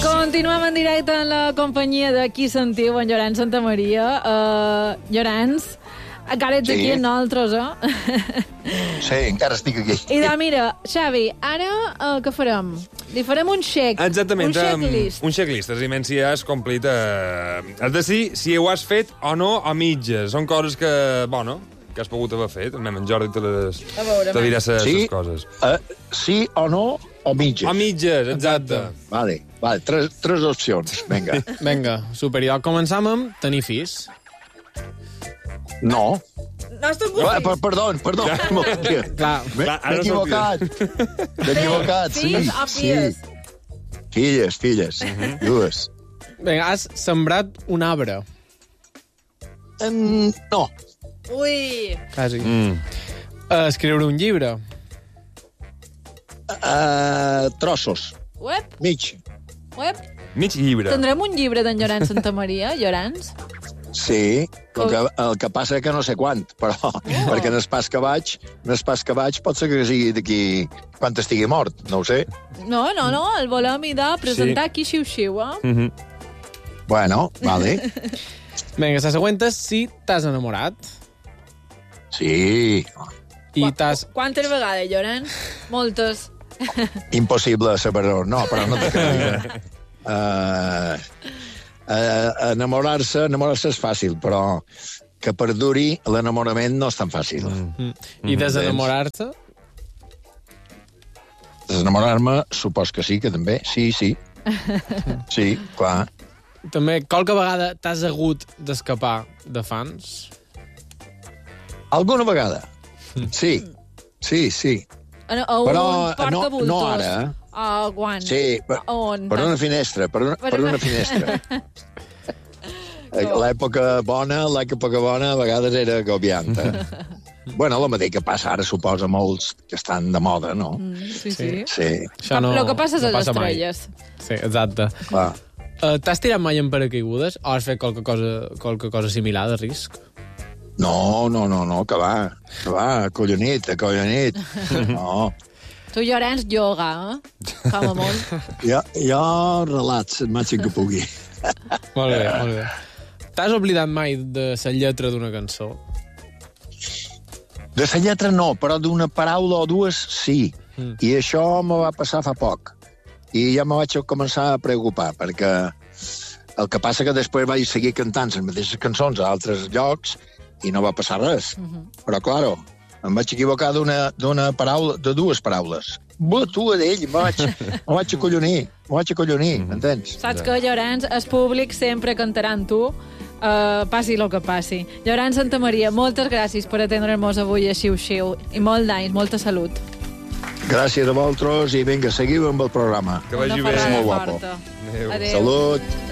Continuem en directe en la companyia de Qui sentiu, en Llorenç Santamaria. Llorenç, encara ets aquí amb nosaltres, Sí, encara estic aquí. I mira, Xavi, ara què farem? Li farem un check. Exactament, un checklist. Un checklist, és a dir, si has complit... Has de decidir si ho has fet o no a mitges. Són coses que, bueno, que has pogut haver fet. En Jordi te dirà les coses. Sí o no, o mitges. O mitges, exacte. Vale, tres opcions, vinga. Vinga, superior. Començam amb tenir fills. No. No has tingut Perdó. Clar. M'he equivocat. M'he equivocat, sí. Fills o filles? Filles. Dues. Vinga, has sembrat un arbre. No. Ui. Quasi. Escriure un llibre. Trossos. Uep. Mig. Mig llibre. Tindrem un llibre d'en Llorenç Santamaria, Llorenç? Sí, el que passa és que no sé quant, però perquè en el pas que vaig pot ser que sigui d'aquí quan estigui mort, no ho sé. No, el volem presentar aquí xiu-xiu, Bueno, vale. Vinga, la següent és si t'has enamorat. Sí. I t'has... Quantes vegades, Llorenç? Moltes. Impossible saber-ho. No, però no te creguis. Enamorar-se és fàcil, però que perduri l'enamorament no és tan fàcil. I desenamorar-se? Desenamorar-me, supos que sí, que també. Sí. Sí, clar. També, qualque vegada t'has hagut d'escapar de fans? Alguna vegada. Sí. Però no ara. Quan? Sí, per una finestra. L'època bona a vegades era agobiant. Bueno, el mateix que passa ara, suposa, molts que estan de moda, no? Sí. El que passa a les estrelles. Sí, exacte. Clar. T'has tirat mai en paracaigudes o has fet qualque cosa similar de risc? No, que va, collonit. No. Tu, Llorenç, ioga, com a molt. Jo relats, el màxim que pugui. Molt bé. T'has oblidat mai de la lletra d'una cançó? De la lletra no, però d'una paraula o dues sí. I això me va passar fa poc. I ja me vaig començar a preocupar, perquè el que passa que després vaig seguir cantant les mateixes cançons a altres llocs i no va passar res. Però, claro, em vaig equivocar d'una paraula, de dues paraules. Batua d'ell, me vaig acollonir, m'entens? Saps que, Llorenç, el públic sempre cantarà amb tu, passi el que passi. Llorenç Santamaria, moltes gràcies per atendre'ns avui a Xiu-Xiu i molt d'anys, molta salut. Gràcies a vosaltres i vinga, seguiu amb el programa. Que vagi bé. És molt guapo. Adéu. Salut.